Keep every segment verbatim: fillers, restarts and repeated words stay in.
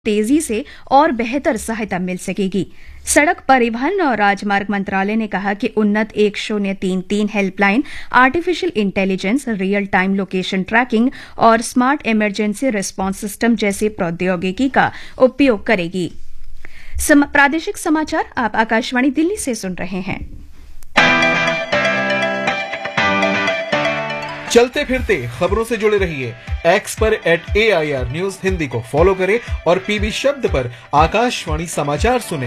तेजी से और बेहतर सहायता मिल सकेगी। सड़क परिवहन और राजमार्ग मंत्रालय ने कहा कि उन्नत एक शून्य तीन तीन helpline artificial intelligence, real time location tracking और स्मार्ट इमरजेंसी रिस्पांस सिस्टम जैसी प्रौद्योगिकी का उपयोग करेगी। सम, प्रादेशिक समाचार आप आकाशवाणी दिल्ली से सुन रहे हैं। चलते फिरते खबरों से जुड़े रहिए। एक्स पर eight A I R news Hindi को फॉलो करें और पीबी शब्द पर आकाशवाणी समाचार सुनें।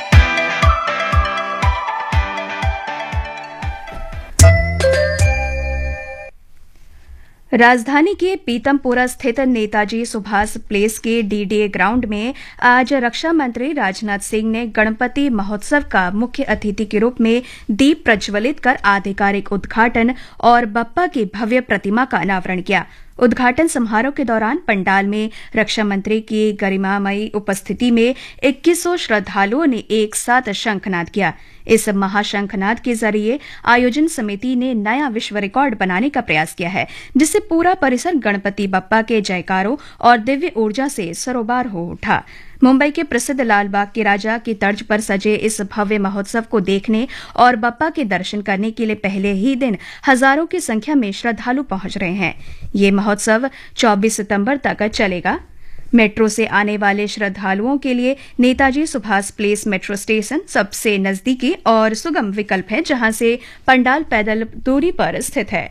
राजधानी के पीतमपुरा स्थित नेताजी सुभाष प्लेस के डीडीए ग्राउंड में आज रक्षा मंत्री राजनाथ सिंह ने गणपति महोत्सव का मुख्य अतिथि के रूप में दीप प्रज्वलित कर आधिकारिक उद्घाटन और बप्पा की भव्य प्रतिमा का अनावरण किया। उद्घाटन समारोह के दौरान पंडाल में रक्षा मंत्री की गरिमामयी उपस्थिति में इक्कीस सौ श्रद्धालुओं ने एक साथ शंखनाद किया। इस महाशंखनाद के जरिए आयोजन समिति ने नया विश्व रिकॉर्ड बनाने का प्रयास किया है, जिससे पूरा परिसर गणपति बप्पा के जयकारों और दिव्य ऊर्जा से सरोबार हो उठा। मुंबई के प्रसिद्ध लाल बाग के राजा की तर्ज पर सजे इस भव्य महोत्सव को देखने और बप्पा के दर्शन करने के लिए पहले ही दिन हजारों की संख्या में श्रद्धालु पहुंच रहे हैं। ये महोत्सव चौबीस सितंबर तक चलेगा। मेट्रो से आने वाले श्रद्धालुओं के लिए Netaji Subhash place metro station सबसे नजदीकी और सुगम विकल्प है, जहां से पंडाल पैदल दूरी पर स्थित है।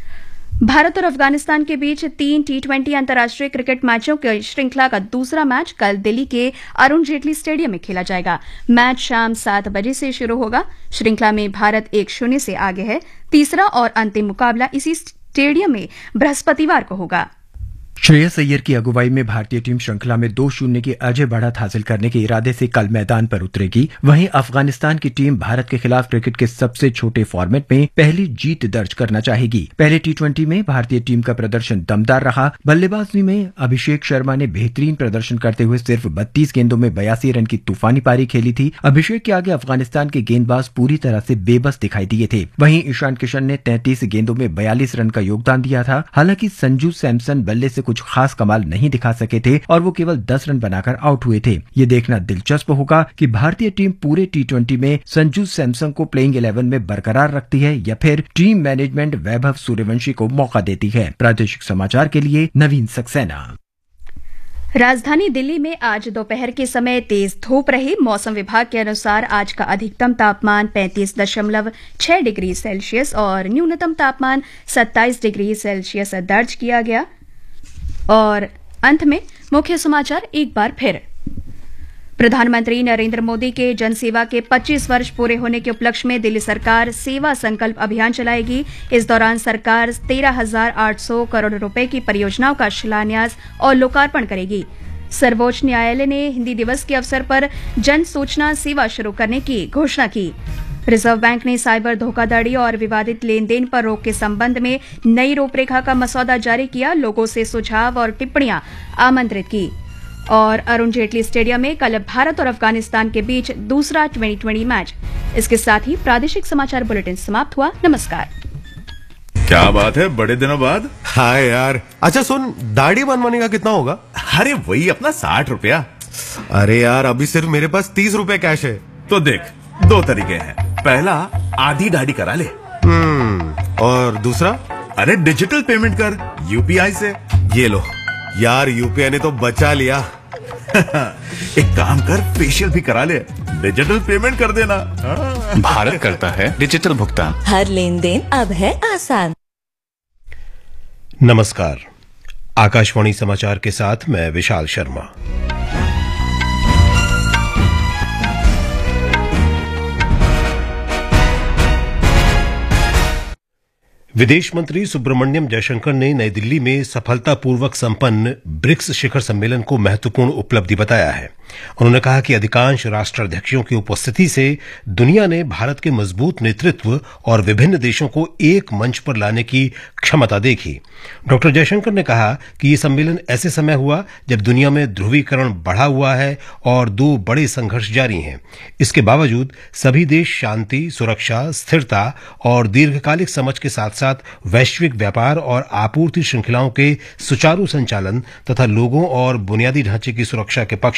भारत और अफगानिस्तान के बीच तीन टी ट्वेंटी अंतर्राष्ट्रीय क्रिकेट मैचों की श्रृंखला का दूसरा मैच कल दिल्ली के अरुण जेटली स्टेडियम में खेला जाएगा। मैच शाम सात बजे से शुरू होगा। श्रृंखला में भारत एक शून्य से आगे है। तीसरा और अंतिम मुकाबला इसी स्टेडियम में बृहस्पतिवार को होगा। श्रेयस अय्यर की अगुवाई में भारतीय टीम श्रृंखला में दो शून्य की अजय बढ़त हासिल करने के इरादे से कल मैदान पर उतरेगी। वहीं अफगानिस्तान की टीम भारत के खिलाफ क्रिकेट के सबसे छोटे फॉर्मेट में पहली जीत दर्ज करना चाहेगी। पहले टी ट्वेंटी में भारतीय टीम का प्रदर्शन दमदार रहा। बल्लेबाजी में अभिषेक शर्मा ने बेहतरीन प्रदर्शन करते हुए सिर्फ बत्तीस गेंदों में बयासी रन की तूफानी पारी खेली थी। अभिषेक के आगे अफगानिस्तान के गेंदबाज पूरी तरह से बेबस दिखाई दिए थे। वहीं ईशान किशन ने तैंतीस गेंदों में बयालीस रन का योगदान दिया था। हालांकि संजू सैमसन बल्ले से कुछ खास कमाल नहीं दिखा सके थे और वो केवल दस रन बनाकर आउट हुए थे। ये देखना दिलचस्प होगा कि भारतीय टीम पूरे टी ट्वेंटी में संजू सैमसन को प्लेइंग इलेवन में बरकरार रखती है या फिर टीम मैनेजमेंट वैभव सूर्यवंशी को मौका देती है। प्रादेशिक समाचार के लिए नवीन सक्सेना। राजधानी दिल्ली में आज दोपहर के समय तेज धूप रही। मौसम विभाग के अनुसार आज का अधिकतम तापमान पैंतीस दशमलव छह डिग्री सेल्सियस और न्यूनतम तापमान सत्ताईस डिग्री सेल्सियस दर्ज किया गया। और अंत में मुख्य समाचार एक बार फिर। प्रधानमंत्री नरेंद्र मोदी के जनसेवा के पच्चीस वर्ष पूरे होने के उपलक्ष्य में दिल्ली सरकार सेवा संकल्प अभियान चलाएगी। इस दौरान सरकार तेरह हजार आठ सौ करोड़ रुपए की परियोजनाओं का शिलान्यास और लोकार्पण करेगी। सर्वोच्च न्यायालय ने हिंदी दिवस के अवसर पर जन सूचना सेवा शुरू करने की घोषणा की। रिजर्व बैंक ने साइबर धोखाधड़ी और विवादित लेन देन पर रोक के संबंध में नई रूपरेखा का मसौदा जारी किया। लोगों से सुझाव और टिप्पणियां आमंत्रित की। और अरुण जेटली स्टेडियम में कल भारत और अफगानिस्तान के बीच दूसरा ट्वेंटी ट्वेंटी मैच। इसके साथ ही प्रादेशिक समाचार बुलेटिन समाप्त हुआ। नमस्कार। क्या बात है, बड़े दिनों बाद। हाँ यार। अच्छा सुन, दाढ़ी बनवाने का कितना होगा? अरे वही अपना साठ रुपया। अरे यार, अभी सिर्फ मेरे पास तीस रुपए कैश है। तो देख, दो तरीके हैं। पहला, आधी दाढ़ी करा ले। हम्म और दूसरा? अरे डिजिटल पेमेंट कर यूपीआई से। ये लो यार, यूपीआई ने तो बचा लिया। एक काम कर, फेशियल भी करा ले, डिजिटल पेमेंट कर देना। भारत करता है डिजिटल भुगतान। हर लेन देन अब है आसान। नमस्कार, आकाशवाणी समाचार के साथ मैं विशाल शर्मा। विदेश मंत्री सुब्रमण्यम जयशंकर ने नई दिल्ली में सफलतापूर्वक संपन्न ब्रिक्स शिखर सम्मेलन को महत्वपूर्ण उपलब्धि बताया है। उन्होंने कहा कि अधिकांश राष्ट्राध्यक्षों की उपस्थिति से दुनिया ने भारत के मजबूत नेतृत्व और विभिन्न देशों को एक मंच पर लाने की क्षमता देखी। डॉक्टर जयशंकर ने कहा कि ये सम्मेलन ऐसे समय हुआ जब दुनिया में ध्रुवीकरण बढ़ा हुआ है और दो बड़े संघर्ष जारी हैं। इसके बावजूद सभी देश शांति, सुरक्षा, स्थिरता और दीर्घकालिक समझ के साथ साथ वैश्विक व्यापार और आपूर्ति श्रृंखलाओं के सुचारू संचालन तथा लोगों और बुनियादी ढांचे की सुरक्षा के पक्ष